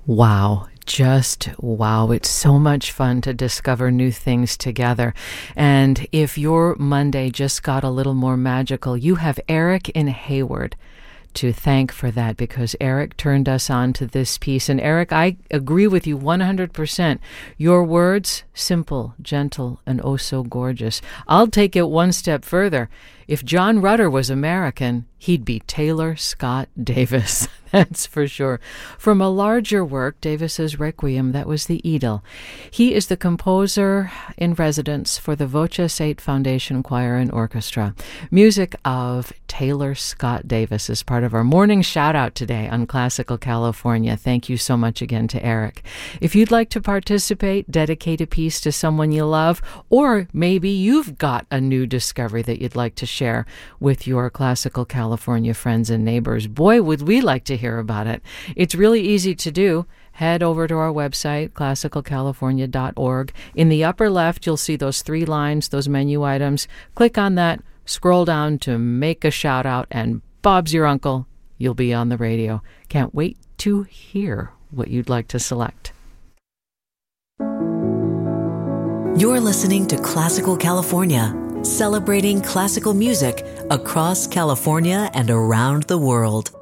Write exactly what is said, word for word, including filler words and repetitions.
Wow. Just wow. It's so much fun to discover new things together. And if your Monday just got a little more magical, you have Eric in Hayward to thank for that, because Eric turned us on to this piece. And Eric, I agree with you one hundred percent. Your words, simple, gentle, and oh so gorgeous. I'll take it one step further. If John Rutter was American, he'd be Taylor Scott Davis. That's for sure. From a larger work, Davis's Requiem, that was the Edel. He is the composer in residence for the Voce eight Foundation Choir and Orchestra. Music of Taylor Scott Davis is part of our morning shout-out today on Classical California. Thank you so much again to Eric. If you'd like to participate, dedicate a piece to someone you love, or maybe you've got a new discovery that you'd like to share with your Classical California friends and neighbors. Boy, would we like to hear about it. It's really easy to do. Head over to our website, classical california dot org. In the upper left, you'll see those three lines, those menu items. Click on that, scroll down to make a shout out, and Bob's your uncle. You'll be on the radio. Can't wait to hear what you'd like to select. You're listening to Classical California, celebrating classical music across California and around the world.